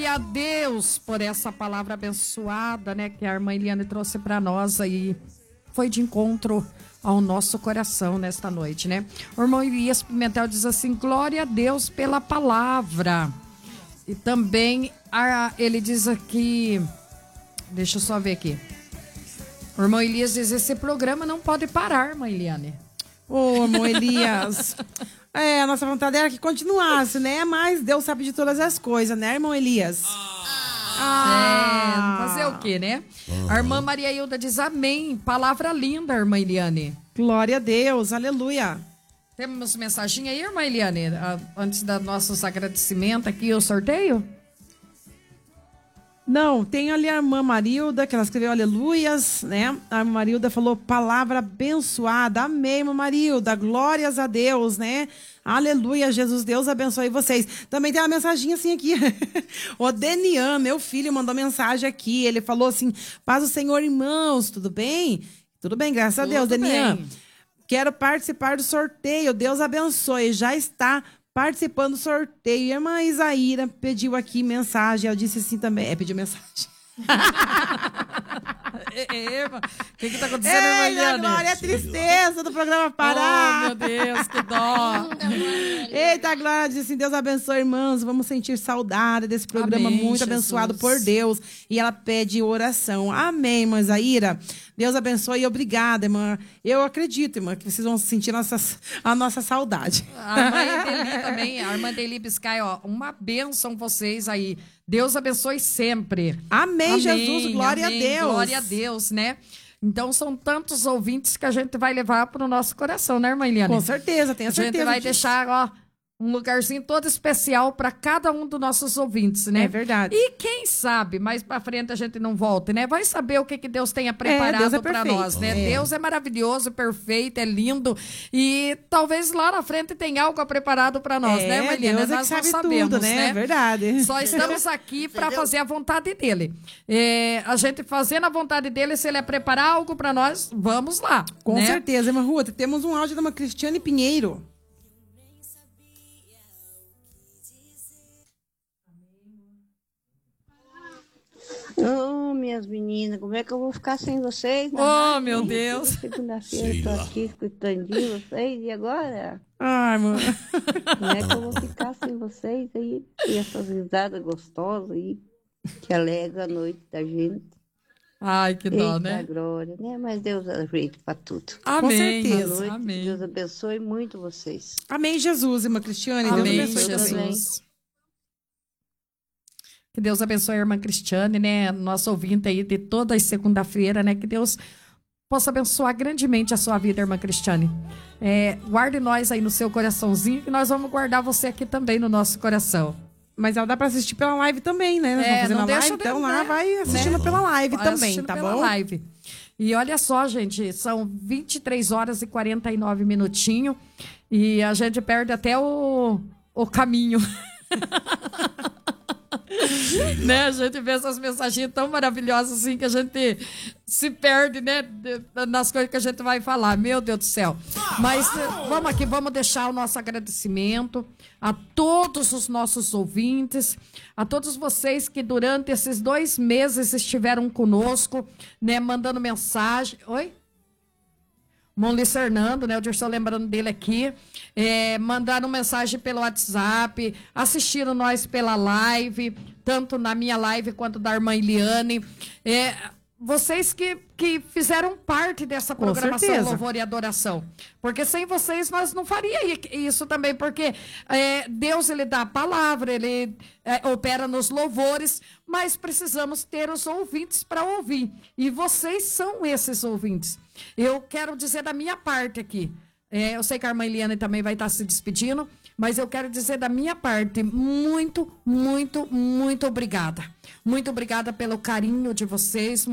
Glória a Deus por essa palavra abençoada, né, que a irmã Eliane trouxe para nós aí. Foi de encontro ao nosso coração nesta noite, né? O irmão Elias Pimentel diz assim: glória a Deus pela palavra. E também ele diz aqui, deixa eu só ver aqui. O irmão Elias diz: esse programa não pode parar, irmã Eliane. Ô, irmão Elias. A nossa vontade era que continuasse, né? Mas Deus sabe de todas as coisas, né, irmão Elias? Fazer o quê, né? A irmã Maria Hilda diz amém. Palavra linda, irmã Eliane. Glória a Deus, aleluia. Temos mensagem aí, irmã Eliane? Antes dos nossos agradecimentos aqui, o sorteio? Não, tem ali a irmã Marilda, que ela escreveu aleluias, né? A irmã Marilda falou palavra abençoada. Amém, irmã Marilda. Glórias a Deus, né? Aleluia, Jesus, Deus abençoe vocês. Também tem uma mensagem assim aqui. O Denian, meu filho, mandou mensagem aqui. Ele falou assim: paz do Senhor, irmãos, tudo bem? Tudo bem, graças a Deus, Denian. Quero participar do sorteio. Deus abençoe. Já está participando do sorteio. E a irmã Isaíra pediu aqui mensagem. Ela disse assim também. Pediu mensagem. O que está acontecendo, irmã Eliane? Glória, a tristeza do programa parar. Oh, meu Deus, que dó. Eita, Glória, diz assim: Deus abençoe, irmãos. Vamos sentir saudade desse programa. Amém, muito Jesus. Abençoado por Deus. E ela pede oração. Amém, irmã Isaíra. Deus abençoe e obrigada, irmã. Eu acredito, irmã, que vocês vão sentir a nossa saudade. A irmã Deli também, a irmã Deli Biscay, ó, uma bênção vocês aí. Deus abençoe sempre. Amém, Jesus, glória a Deus. Glória a Deus, né? Então, são tantos ouvintes que a gente vai levar para o nosso coração, né, irmã Eliane? Com certeza, tenho certeza. A gente vai deixar, ó, um lugarzinho todo especial para cada um dos nossos ouvintes, né? É verdade. E quem sabe, mais para frente a gente não volte, né? Vai saber o que Deus tenha preparado para nós, né? Deus é maravilhoso, perfeito, é lindo. E talvez lá na frente tenha algo preparado para nós, né, Mariana? Deus nós sabe não sabemos, tudo, né? É verdade. Só estamos aqui para fazer a vontade dele. A gente fazendo a vontade dele, se ele preparar algo para nós, vamos lá. Com certeza, irmã Ruth. Temos um áudio de uma Cristiane Pinheiro. Oh, minhas meninas, como é que eu vou ficar sem vocês? Oh, meu Deus. Segunda-feira eu tô aqui escutando vocês e agora? Ai, mano. Como é que eu vou ficar sem vocês aí? E essas risadas gostosas aí, que alegra a noite da gente. Ai, que dó, eita, né? Glória, né? Mas Deus dá jeito pra tudo. Amém. Com certeza. Noite, Amém. Deus abençoe muito vocês. Amém, Jesus, irmã Cristiane. Amém, Deus abençoe Jesus. Que Deus abençoe a irmã Cristiane, né? Nossa ouvinte aí de toda a segunda-feira, né? Que Deus possa abençoar grandemente a sua vida, irmã Cristiane. Guarde nós aí no seu coraçãozinho, que nós vamos guardar você aqui também no nosso coração. Mas ela dá pra assistir pela live também, né? Nós vamos fazer não na deixa live, então lá vai assistindo né? pela live Vai também, tá pela bom? Live. E olha só, gente, são 23 horas e 49 minutinhos e a gente perde até o caminho. Né? A gente vê essas mensagens tão maravilhosas assim que a gente se perde, né? Nas coisas que a gente vai falar. Meu Deus do céu. Mas vamos aqui, vamos deixar o nosso agradecimento a todos os nossos ouvintes, a todos vocês que durante esses 2 meses estiveram conosco, né? Mandando mensagem. Oi? Monlis Fernando, né? O Dirceu lembrando dele aqui. Mandaram mensagem pelo WhatsApp, assistiram nós pela live, tanto na minha live quanto da irmã Eliane. Vocês que fizeram parte dessa programação Louvor e Adoração. Porque sem vocês nós não faríamos isso também, porque Deus, ele dá a palavra, ele opera nos louvores, mas precisamos ter os ouvintes para ouvir. E vocês são esses ouvintes. Eu quero dizer da minha parte aqui. Eu sei que a irmã Eliane também vai estar se despedindo, mas eu quero dizer da minha parte, muito, muito, muito obrigada. Muito obrigada pelo carinho de vocês.